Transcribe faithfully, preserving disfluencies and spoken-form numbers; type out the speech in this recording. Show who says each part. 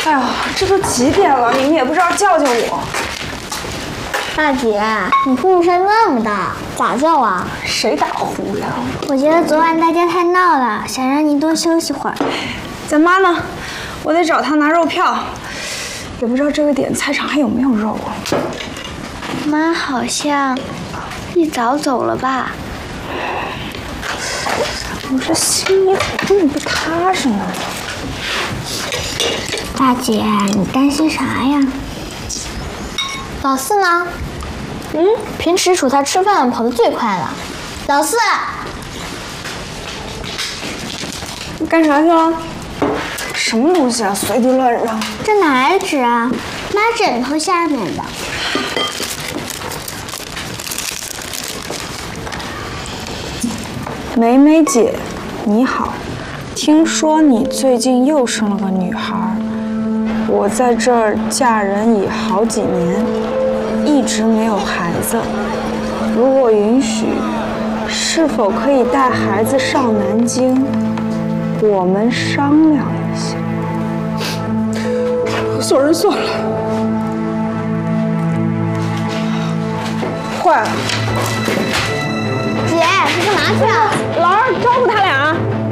Speaker 1: 哎呀，这都几点了，你们也不知道叫叫我。
Speaker 2: 大姐，你呼噜声那么大，咋叫啊？
Speaker 1: 谁打呼呀？
Speaker 2: 我觉得昨晚大家太闹了，想让你多休息会儿。
Speaker 1: 咱妈呢？我得找她拿肉票，也不知道这个点菜场还有没有肉啊。
Speaker 3: 妈好像一早走了吧？
Speaker 1: 我这心里怎么不踏实呢？
Speaker 2: 大姐，你担心啥呀？老四呢？嗯，平时数他吃饭跑得最快了。老四，
Speaker 1: 你干啥去了？什么东西啊，随地乱扔！
Speaker 2: 这哪来的纸啊？妈枕头下面的。
Speaker 1: 梅梅姐，你好，听说你最近又生了个女孩，我在这儿嫁人已好几年，一直没有孩子。如果允许，是否可以带孩子上南京？我们商量一下。算了算了，坏了。
Speaker 2: 姐，你干嘛去啊？
Speaker 1: 老二，照顾他俩。